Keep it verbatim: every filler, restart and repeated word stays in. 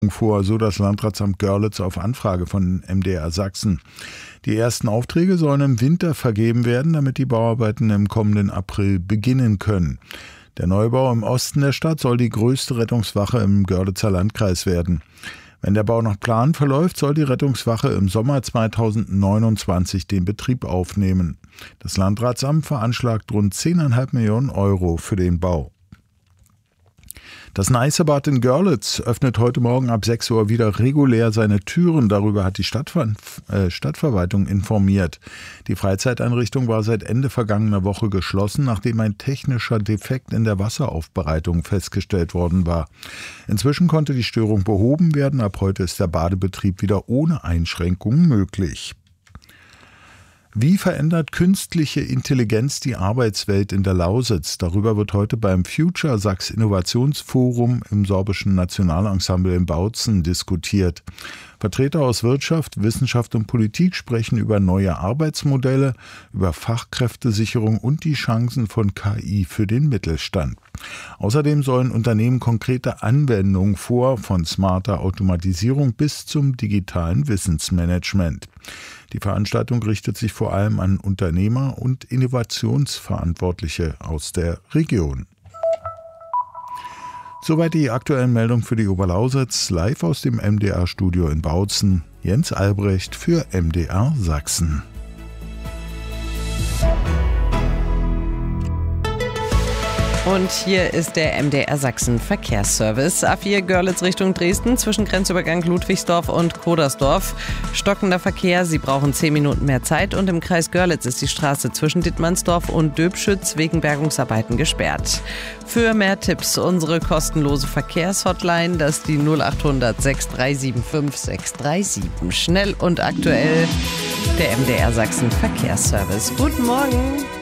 vor, so das Landratsamt Görlitz auf Anfrage von M D R Sachsen. Die ersten Aufträge sollen im Winter vergeben werden, damit die Bauarbeiten im kommenden April beginnen können. Der Neubau im Osten der Stadt soll die größte Rettungswache im Görlitzer Landkreis werden. Wenn der Bau nach Plan verläuft, soll die Rettungswache im Sommer zweitausendneunundzwanzig den Betrieb aufnehmen. Das Landratsamt veranschlagt rund zehn Komma fünf Millionen Euro für den Bau. Das Neißebad in Görlitz öffnet heute Morgen ab sechs Uhr wieder regulär seine Türen. Darüber hat die Stadtver- äh, Stadtverwaltung informiert. Die Freizeiteinrichtung war seit Ende vergangener Woche geschlossen, nachdem ein technischer Defekt in der Wasseraufbereitung festgestellt worden war. Inzwischen konnte die Störung behoben werden. Ab heute ist der Badebetrieb wieder ohne Einschränkungen möglich. Wie verändert künstliche Intelligenz die Arbeitswelt in der Lausitz? Darüber wird heute beim Future Sachs Innovationsforum im Sorbischen Nationalensemble in Bautzen diskutiert. Vertreter aus Wirtschaft, Wissenschaft und Politik sprechen über neue Arbeitsmodelle, über Fachkräftesicherung und die Chancen von K I für den Mittelstand. Außerdem sollen Unternehmen konkrete Anwendungen vor, von smarter Automatisierung bis zum digitalen Wissensmanagement. Die Veranstaltung richtet sich vor allem an Unternehmer und Innovationsverantwortliche aus der Region. Soweit die aktuellen Meldungen für die Oberlausitz, live aus dem M D R-Studio in Bautzen. Jens Albrecht für M D R Sachsen. Und hier ist der M D R Sachsen Verkehrsservice. A vier Görlitz Richtung Dresden zwischen Grenzübergang Ludwigsdorf und Kodersdorf. Stockender Verkehr, Sie brauchen zehn Minuten mehr Zeit. Und im Kreis Görlitz ist die Straße zwischen Dittmannsdorf und Döbschütz wegen Bergungsarbeiten gesperrt. Für mehr Tipps unsere kostenlose Verkehrshotline, das ist die null acht hundert sechs drei sieben fünf sechs drei sieben. Schnell und aktuell der M D R Sachsen Verkehrsservice. Guten Morgen.